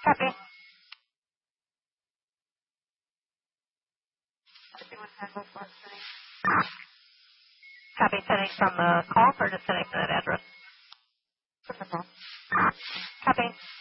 Copy. Copy. Sending from the call or just sending to that address? Copy.